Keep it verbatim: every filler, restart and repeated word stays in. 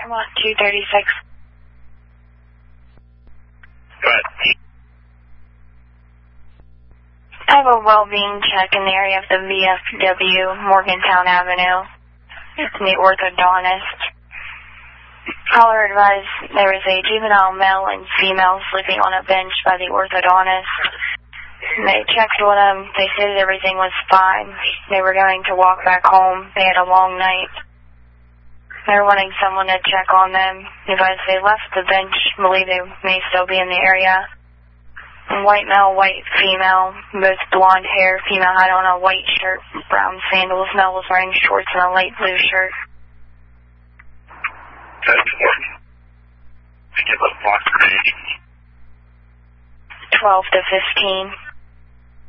I'm on two thirty-six. Go ahead. I have a well-being check in the area of the V F W, Morgantown Avenue. It's in the orthodontist. Caller advised there was a juvenile male and female sleeping on a bench by the orthodontist. They checked with them. They said everything was fine. They were going to walk back home. They had a long night. They're wanting someone to check on them. Because they left the bench, believe they may still be in the area. White male, white female, both blonde hair. Female had on a white shirt, brown sandals. Male was wearing shorts and a light blue shirt. That's important. I give up block for age. twelve to fifteen.